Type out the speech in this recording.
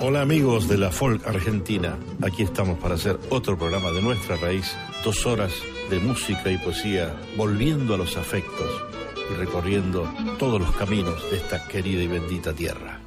Hola amigos de la folk argentina, aquí estamos para hacer otro programa de nuestra raíz, 2 horas de música y poesía, volviendo a los afectos y recorriendo todos los caminos de esta querida y bendita tierra.